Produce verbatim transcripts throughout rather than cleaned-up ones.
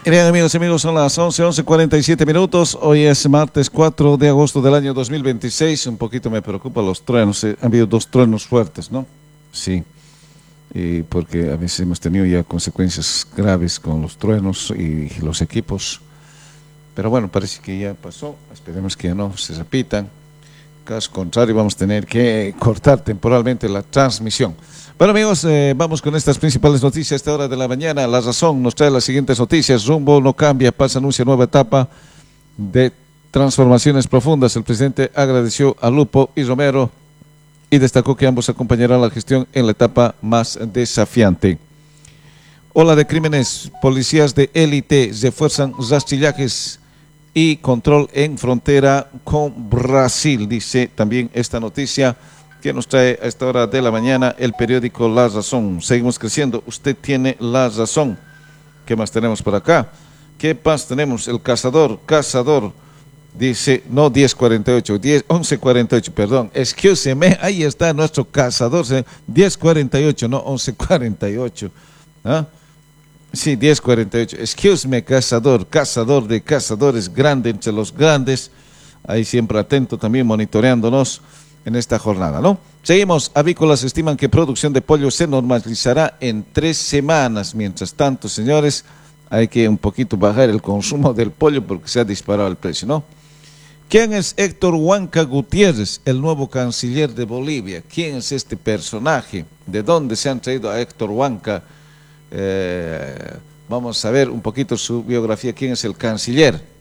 Bien, amigos y amigos, son las once, once cuarenta y siete minutos. Hoy es martes cuatro de agosto del año dos mil veintiséis. Un poquito me preocupa los truenos. Eh, han habido dos truenos fuertes, ¿no? Sí. Y porque a veces hemos tenido ya consecuencias graves con los truenos y los equipos. Pero bueno, parece que ya pasó. Esperemos que ya no se repitan. Caso contrario, vamos a tener que cortar temporalmente la transmisión. Bueno, amigos, eh, vamos con estas principales noticias a esta hora de la mañana. La Razón nos trae las siguientes noticias. Rumbo no cambia, Paz anuncia nueva etapa de transformaciones profundas. El presidente agradeció a Lupo y Romero y destacó que ambos acompañarán la gestión en la etapa más desafiante. Ola de crímenes, policías de élite refuerzan rastrillajes y control en frontera con Brasil, dice también esta noticia que nos trae a esta hora de la mañana el periódico La Razón. Seguimos creciendo, usted tiene la razón. ¿Qué más tenemos por acá? ¿Qué más tenemos? El cazador, cazador, dice, no diez cuarenta y ocho, once cuarenta y ocho, perdón, excuse me, ahí está nuestro cazador, diez cuarenta y ocho, no once cuarenta y ocho. ¿Ah? Sí, diez cuarenta y ocho, excuse me, cazador, cazador de cazadores, grande entre los grandes, ahí siempre atento también monitoreándonos en esta jornada, ¿no? Seguimos, avícolas estiman que producción de pollo se normalizará en tres semanas. Mientras tanto, señores, hay que un poquito bajar el consumo del pollo porque se ha disparado el precio, ¿no? ¿Quién es Héctor Huanca Gutiérrez, el nuevo canciller de Bolivia? ¿Quién es este personaje? ¿De dónde se han traído a Héctor Huanca? Eh, vamos a ver un poquito su biografía. ¿Quién es el canciller?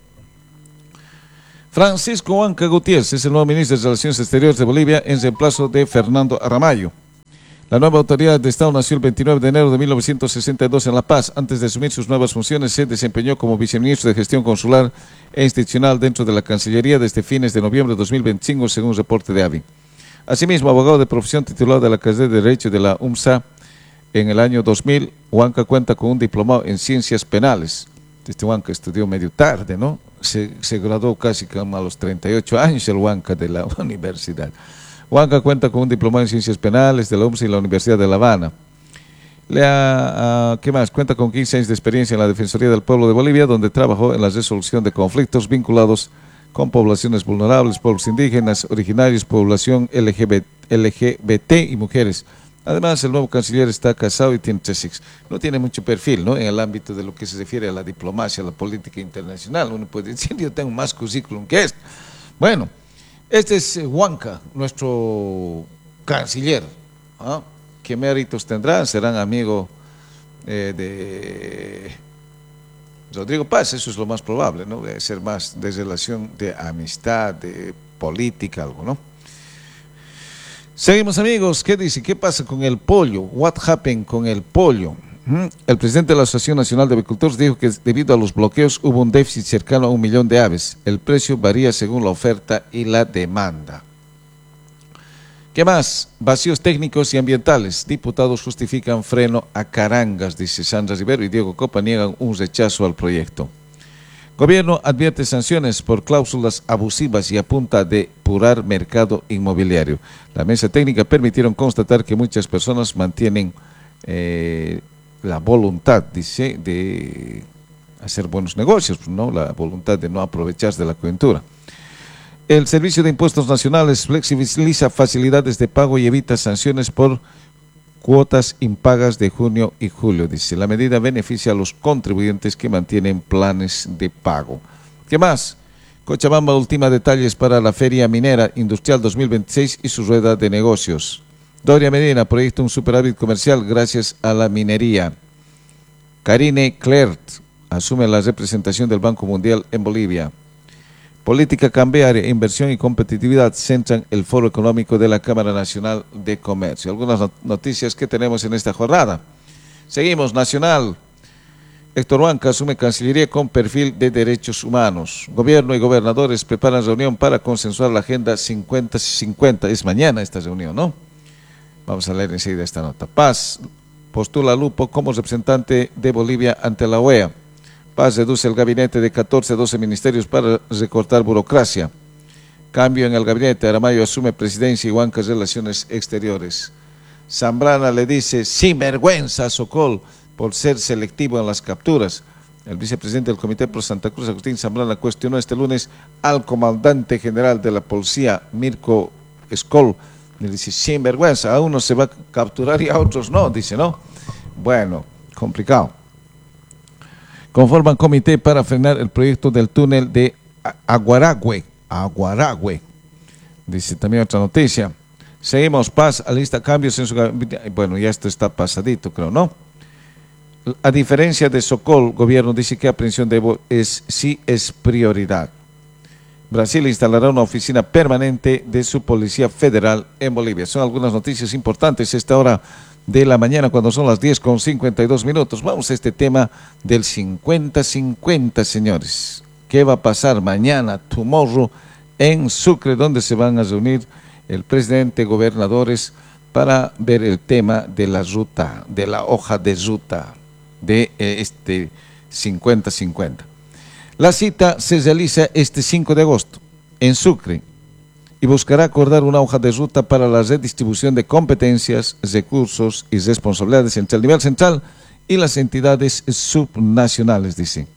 Francisco Huanca Gutiérrez es el nuevo ministro de Relaciones Exteriores de Bolivia en reemplazo de Fernando Aramayo. La nueva autoridad de Estado nació el veintinueve de enero de mil novecientos sesenta y dos en La Paz. Antes de asumir sus nuevas funciones, se desempeñó como viceministro de Gestión Consular e Institucional dentro de la Cancillería desde fines de noviembre de dos mil veinticinco, según un reporte de A B I. Asimismo, abogado de profesión titulado de la carrera de Derecho de la U M S A en el año dos mil, Huanca cuenta con un diplomado en Ciencias Penales. Este Huanca estudió medio tarde, ¿no? Se, se graduó casi como a los treinta y ocho años el Huanca de la universidad. Huanca cuenta con un diplomado en Ciencias Penales de la U M S A y la Universidad de La Habana. Le ha, uh, ¿Qué más? Cuenta con quince años de experiencia en la Defensoría del Pueblo de Bolivia, donde trabajó en la resolución de conflictos vinculados con poblaciones vulnerables, pueblos indígenas, originarios, población L G B T y mujeres. Además, el nuevo canciller está casado y tiene tres hijos. No tiene mucho perfil, ¿no?, en el ámbito de lo que se refiere a la diplomacia, a la política internacional. Uno puede decir, yo tengo más currículum que este. Bueno, este es Huanca, nuestro canciller. ¿Ah? ¿Qué méritos tendrán? Serán amigos eh, de Rodrigo Paz, eso es lo más probable, ¿no? Debe ser más de relación de amistad, de política, algo, ¿no? Seguimos, amigos. ¿Qué dice? ¿Qué pasa con el pollo? What happened con el pollo? ¿Mm? El presidente de la Asociación Nacional de Avicultores dijo que debido a los bloqueos hubo un déficit cercano a un millón de aves. El precio varía según la oferta y la demanda. ¿Qué más? Vacíos técnicos y ambientales. Diputados justifican freno a carangas, dice Sandra Rivero y Diego Copa niegan un rechazo al proyecto. Gobierno advierte sanciones por cláusulas abusivas y apunta a depurar mercado inmobiliario. La mesa técnica permitieron constatar que muchas personas mantienen eh, la voluntad, dice, de hacer buenos negocios, ¿no? La voluntad de no aprovecharse de la coyuntura. El Servicio de Impuestos Nacionales flexibiliza facilidades de pago y evita sanciones por cuotas impagas de junio y julio, dice. La medida beneficia a los contribuyentes que mantienen planes de pago. ¿Qué más? Cochabamba ultima detalles para la Feria Minera Industrial dos mil veintiséis y su rueda de negocios. Doria Medina proyecta un superávit comercial gracias a la minería. Karine Clert asume la representación del Banco Mundial en Bolivia. Política cambiaria, inversión y competitividad centran el Foro Económico de la Cámara Nacional de Comercio. Algunas noticias que tenemos en esta jornada. Seguimos, nacional. Héctor Huanca asume Cancillería con perfil de derechos humanos. Gobierno y gobernadores preparan reunión para consensuar la Agenda cincuenta cincuenta. Es mañana esta reunión, ¿no? Vamos a leer enseguida esta nota. Paz postula a Lupo como representante de Bolivia ante la O E A. Paz reduce el gabinete de catorce a doce ministerios para recortar burocracia. Cambio en el gabinete, Aramayo asume presidencia y Huanca relaciones exteriores. Zambrana le dice, sin vergüenza a Sokol por ser selectivo en las capturas. El vicepresidente del Comité Pro Santa Cruz, Agustín Zambrana, cuestionó este lunes al comandante general de la policía, Mirko Skol. Le dice, sinvergüenza, a unos se va a capturar y a otros no, dice, ¿no? Bueno, complicado. Conforman comité para frenar el proyecto del túnel de Aguaragüe. Aguaragüe. Dice también otra noticia. Seguimos, paz, alista cambios en su gabinete. Bueno, ya esto está pasadito, creo, ¿no? A diferencia de Sokol, gobierno dice que aprehensión de Evo es, sí es prioridad. Brasil instalará una oficina permanente de su Policía Federal en Bolivia. Son algunas noticias importantes a esta hora de la mañana, cuando son las diez con cincuenta y dos minutos. Vamos a este tema del cincuenta cincuenta, señores. ¿Qué va a pasar mañana, tomorrow, en Sucre, donde se van a reunir el presidente, gobernadores, para ver el tema de la ruta, de la hoja de ruta de este cincuenta cincuenta. La cita se realiza este cinco de agosto en Sucre y buscará acordar una hoja de ruta para la redistribución de competencias, recursos y responsabilidades entre el nivel central y las entidades subnacionales, dice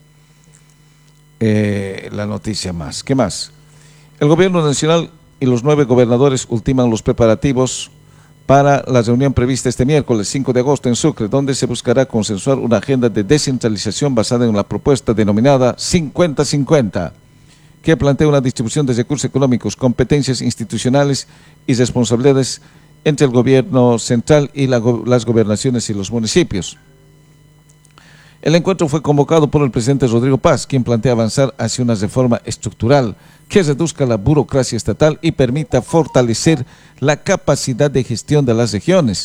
eh, la noticia más. ¿Qué más? El gobierno nacional y los nueve gobernadores ultiman los preparativos para la reunión prevista este miércoles cinco de agosto en Sucre, donde se buscará consensuar una agenda de descentralización basada en la propuesta denominada cincuenta cincuenta, que plantea una distribución de recursos económicos, competencias institucionales y responsabilidades entre el gobierno central y la, las gobernaciones y los municipios. El encuentro fue convocado por el presidente Rodrigo Paz, quien plantea avanzar hacia una reforma estructural que reduzca la burocracia estatal y permita fortalecer la capacidad de gestión de las regiones.